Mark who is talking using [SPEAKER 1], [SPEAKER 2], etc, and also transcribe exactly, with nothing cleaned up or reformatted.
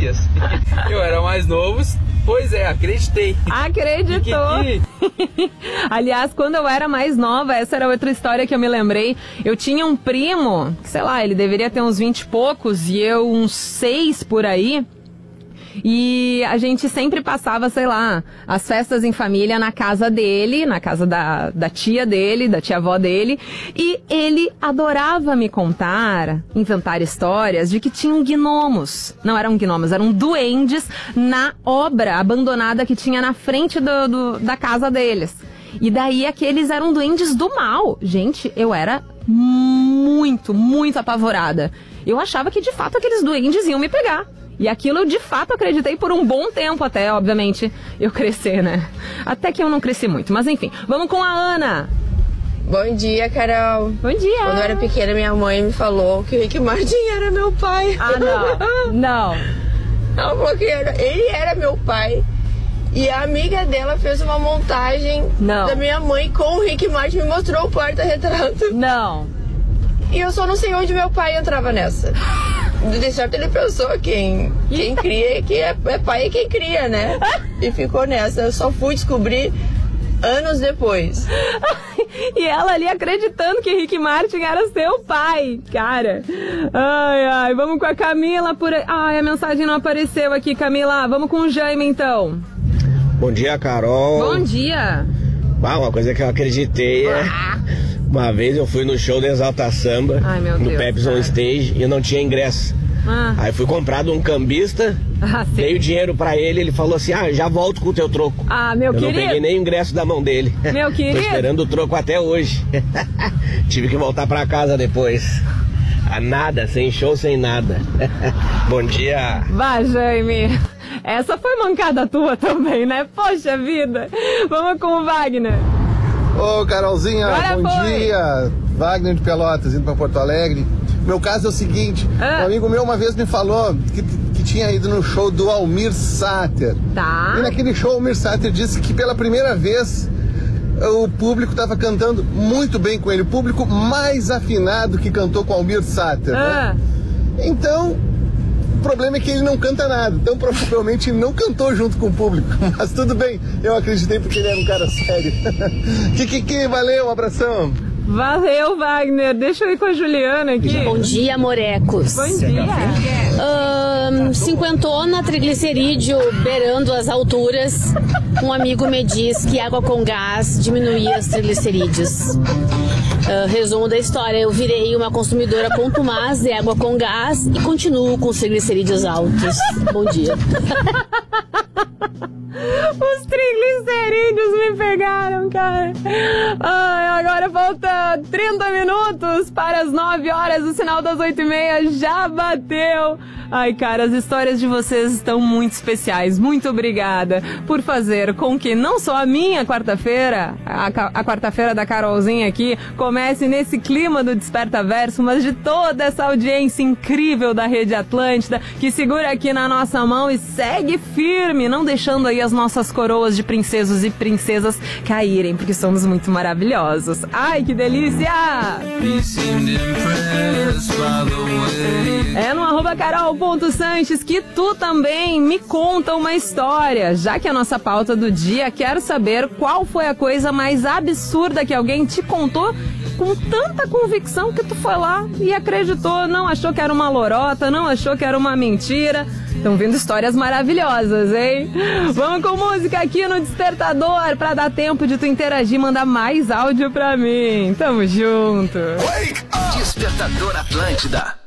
[SPEAKER 1] dias. Eu era mais novo, pois é, acreditei.
[SPEAKER 2] Acreditou. Aliás, quando eu era mais nova, essa era outra história que eu me lembrei. Eu tinha um primo, sei lá, ele deveria ter uns vinte e poucos e eu uns seis por aí. E a gente sempre passava, sei lá, as festas em família na casa dele, na casa da, da tia dele, da tia-avó dele. E ele adorava me contar, inventar histórias de que tinham gnomos. Não eram gnomos, eram duendes na obra abandonada que tinha na frente do, do, da casa deles. E daí aqueles eram duendes do mal. Gente, eu era muito, muito apavorada. Eu achava que de fato aqueles duendes iam me pegar. E aquilo eu de fato acreditei por um bom tempo até, obviamente, eu crescer, né? Até que eu não cresci muito, mas enfim. Vamos com a Ana.
[SPEAKER 3] Bom dia, Carol.
[SPEAKER 2] Bom dia.
[SPEAKER 3] Quando eu era pequena, minha mãe me falou que o Rick Martin era meu pai.
[SPEAKER 2] Ah, não. Não.
[SPEAKER 3] Ela falou que era, ele era meu pai. E a amiga dela fez uma montagem
[SPEAKER 2] não.
[SPEAKER 3] da minha mãe com o Rick Martin e me mostrou o porta-retrato.
[SPEAKER 2] Não.
[SPEAKER 3] E eu só não sei onde meu pai entrava nessa. De certo ele pensou quem, quem cria, que é, é pai é quem cria, né? E ficou nessa. Eu só fui descobrir anos depois.
[SPEAKER 2] E ela ali acreditando que Rick Martin era seu pai, cara. Ai, ai, vamos com a Camila por aí. Ai, a mensagem não apareceu aqui, Camila. Vamos com o Jaime, então.
[SPEAKER 4] Bom dia, Carol.
[SPEAKER 2] Bom dia.
[SPEAKER 4] Ah, uma coisa que eu acreditei é... Uma vez eu fui no show do Exalta Samba,
[SPEAKER 2] Ai, meu
[SPEAKER 4] no
[SPEAKER 2] Deus,
[SPEAKER 4] Pepsi On Stage, e eu não tinha ingresso.
[SPEAKER 2] Ah.
[SPEAKER 4] Aí fui comprado um cambista,
[SPEAKER 2] ah,
[SPEAKER 4] dei o dinheiro pra ele, ele falou assim, ah, já volto com o teu troco.
[SPEAKER 2] Ah, meu
[SPEAKER 4] eu
[SPEAKER 2] querido.
[SPEAKER 4] Eu não peguei nem o ingresso da mão dele.
[SPEAKER 2] Meu querido.
[SPEAKER 4] Tô esperando o troco até hoje. Tive que voltar pra casa depois. A nada, sem show, sem nada. Bom dia.
[SPEAKER 2] Vá, Jaime. Essa foi mancada tua também, né? Poxa vida. Vamos com o Wagner.
[SPEAKER 5] Ô, Carolzinha,
[SPEAKER 2] Agora
[SPEAKER 5] bom
[SPEAKER 2] foi.
[SPEAKER 5] dia. Wagner de Pelotas, indo pra Porto Alegre. Meu caso é o seguinte,
[SPEAKER 2] ah.
[SPEAKER 5] um amigo meu uma vez me falou que, que tinha ido no show do Almir Sater.
[SPEAKER 2] Tá.
[SPEAKER 5] E naquele show o Almir Sater disse que pela primeira vez o público estava cantando muito bem com ele. O público mais afinado que cantou com o Almir Sater,
[SPEAKER 2] ah.
[SPEAKER 5] né? Então... O problema é que ele não canta nada, então provavelmente ele não cantou junto com o público. Mas tudo bem, eu acreditei porque ele era um cara sério. que, que, que, valeu, um abração.
[SPEAKER 2] Valeu, Wagner. Deixa eu ir com a Juliana aqui.
[SPEAKER 6] Bom dia, morecos.
[SPEAKER 2] Bom dia.
[SPEAKER 6] Um, cinquentona, triglicerídeo beirando as alturas. Um amigo me diz que água com gás diminuía os triglicerídeos. Uh, resumo da história, eu virei uma consumidora contumaz de água com gás e continuo com os triglicerídeos altos. Bom dia.
[SPEAKER 2] Os triglicerídeos me pegaram, cara. Ai, agora falta trinta minutos para as nove horas. O sinal das oito e meia já bateu. Ai, cara, as histórias de vocês estão muito especiais. Muito obrigada por fazer com que não só a minha quarta-feira, a, a quarta-feira da Carolzinha aqui, comece nesse clima do Desperta Verso, mas de toda essa audiência incrível da Rede Atlântida, que segura aqui na nossa mão e segue firme, não deixando aí as nossas coroas de princesos e princesas caírem, porque somos muito maravilhosos. Ai, que delícia! É no arroba carol.sanches que tu também me conta uma história. Já que a nossa pauta do dia, quero saber qual foi a coisa mais absurda que alguém te contou com tanta convicção que tu foi lá e acreditou, não achou que era uma lorota, não achou que era uma mentira. Estão vindo histórias maravilhosas, hein? Vamos com música aqui no Despertador pra dar tempo de tu interagir, mandar mais áudio pra mim. Tamo junto.
[SPEAKER 7] Despertador Atlântida.